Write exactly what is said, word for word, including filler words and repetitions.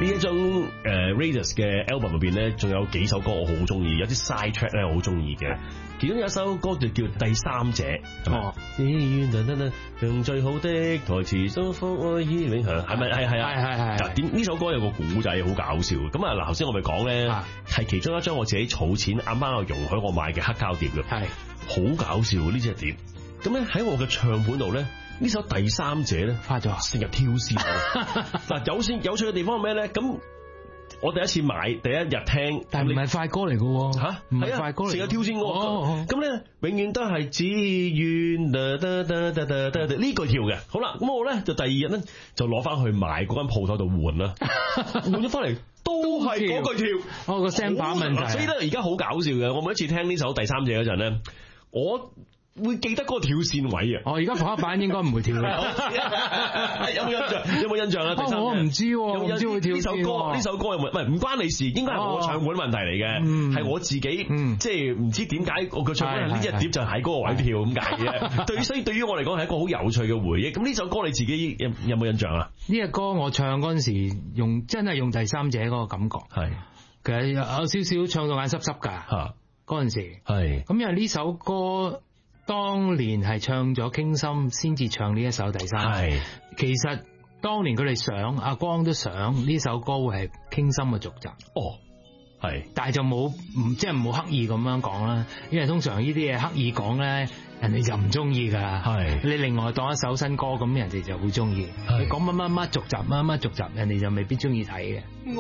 呢一張誒 Raidas 嘅 album 入邊咧，仲有幾首歌我好中意，有啲 side track 咧我好中意嘅。其中有一首歌就叫《第三者》，哦，只願等等等，用最好的台詞祝福愛意永恆，係咪？係係啊，係係係。點呢首歌有個古仔好搞笑嘅，咁啊嗱，頭先我咪講咧，係其中一張我自己儲錢，阿媽又容許我買嘅黑膠碟嘅，係好搞笑呢隻碟。咁咧喺我嘅唱片度咧。呢首第三者咧，花咗成日挑線。嗱，有線有趣嘅地方係咩咧？咁我第一次買，第一日聽， 但係唔係快歌嚟嘅吓，唔係快歌嚟，成日挑線嘅。咁咧，永遠都係只願呢句跳嘅。好啦，咁我咧就第二日咧就攞翻去買嗰間鋪頭度換啦，換咗翻嚟都係嗰句跳。 哦，個聲把問題。 所以咧，而家好搞笑嘅。我每一次聽呢首第三者嗰陣咧，我會記得嗰個跳線位啊！ 哦，而家復刻版應該唔會跳嘅。 有冇印象？有冇印象啊？第三者我唔知，我唔知會跳呢首歌。呢首歌有冇？唔係唔關你事，應該係我唱本問題嚟嘅，係我自己即係唔知點解我個唱本呢一碟就喺嗰個位跳咁解嘅。對於所以對於我嚟講係一個好有趣嘅回憶。咁呢首歌你自己有有冇印象啊？ 呢隻歌我唱嗰陣時用真係用第三者嗰個感覺，係其實有少少唱到眼濕濕㗎。嚇嗰陣時係咁，因為呢首歌。當年係唱咗傾心先至唱呢一首第三，係其實當年佢哋想阿光都想呢首歌會係傾心嘅續集，哦係，但係就冇唔即係冇刻意咁樣講啦，因為通常呢啲嘢刻意講咧，人哋就唔中意噶，係你另外當一首新歌咁，人哋就會中意，你講乜乜乜續集乜乜續集，人哋就未必中意睇嘅。